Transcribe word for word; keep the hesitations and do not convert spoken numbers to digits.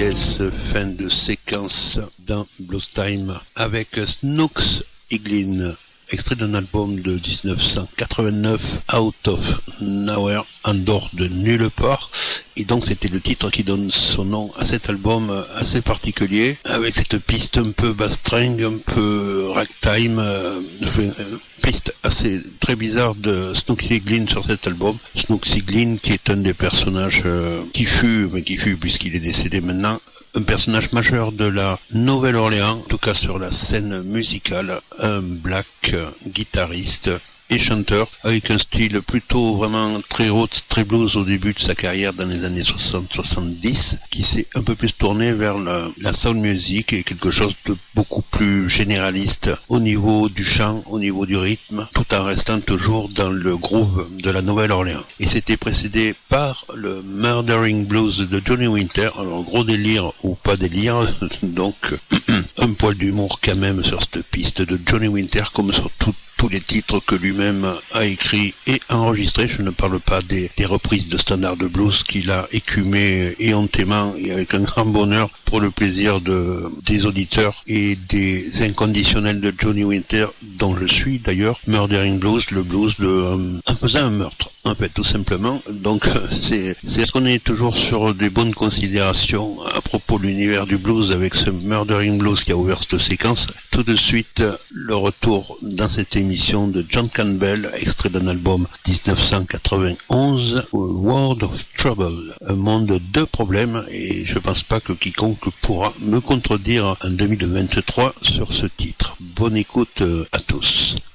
Death, fin de séquence dans Blues Time avec Snooks Eaglin, extrait d'un album de dix-neuf cent quatre-vingt-neuf, Out of Nowhere, en dehors de nulle part. Et donc c'était le titre qui donne son nom à cet album assez particulier, avec cette piste un peu bass string, un peu ragtime, euh, piste assez très bizarre de Snooks Eaglin sur cet album. Snooks Eaglin qui est un des personnages euh, qui fut, mais qui fut puisqu'il est décédé maintenant, un personnage majeur de la Nouvelle-Orléans, en tout cas sur la scène musicale, un black euh, guitariste et chanteur, avec un style plutôt vraiment très roots, très blues au début de sa carrière dans les années soixante soixante-dix, qui s'est un peu plus tourné vers la, la soul music et quelque chose de beaucoup plus généraliste au niveau du chant, au niveau du rythme, tout en restant toujours dans le groove de la Nouvelle-Orléans. Et c'était précédé par le Murdering Blues de Johnny Winter, alors gros délire ou pas délire, donc un poil d'humour quand même sur cette piste de Johnny Winter comme sur toute tous les titres que lui-même a écrits et enregistrés. Je ne parle pas des, des reprises de standards de blues qu'il a écumées éhontément et avec un grand bonheur pour le plaisir de, des auditeurs et des inconditionnels de Johnny Winter, dont je suis d'ailleurs. Murdering Blues, le blues de, euh, en faisant un meurtre, en fait, tout simplement. Donc c'est, c'est ce qu'on est toujours sur des bonnes considérations à propos de l'univers du blues avec ce Murdering Blues qui a ouvert cette séquence. Tout de suite, le retour dans cette émission de John Campbell, extrait d'un album dix-neuf cent quatre-vingt-onze, World of Trouble, un monde de problèmes, et je pense pas que quiconque pourra me contredire en deux mille vingt-trois sur ce titre. Bonne écoute à tous.